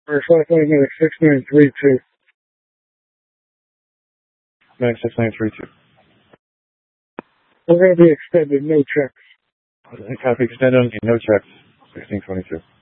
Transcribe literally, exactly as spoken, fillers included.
Or flight number six nine three two. Mag six nine three two. We're going to be extended, no checks. Copy extended, no checks. sixteen twenty-two.